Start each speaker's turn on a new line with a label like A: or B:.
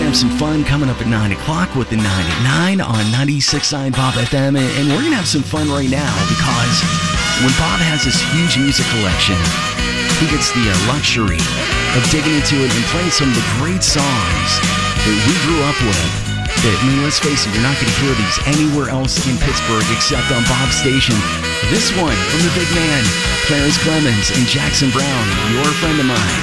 A: have some fun coming up at 9 o'clock with the 9 at 9 on 96.9 Bob FM. And we're going to have some fun right now because when Bob has this huge music collection, he gets the luxury of digging into it and playing some of the great songs that we grew up with. That, I mean, let's face it, you're not going to hear these anywhere else in Pittsburgh except on Bob's station. This one from the big man, Clarence Clemons and Jackson Browne, Your Friend of Mine.